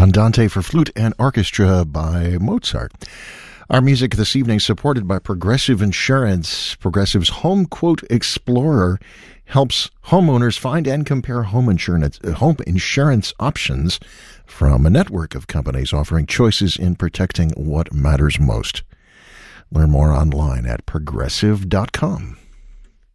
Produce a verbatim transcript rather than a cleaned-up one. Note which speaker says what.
Speaker 1: Andante for flute and orchestra by Mozart. Our music this evening supported by Progressive Insurance. Progressive's Home Quote Explorer helps homeowners find and compare home insurance, home insurance options from a network of companies offering choices in protecting what matters most. Learn more online at progressive dot com.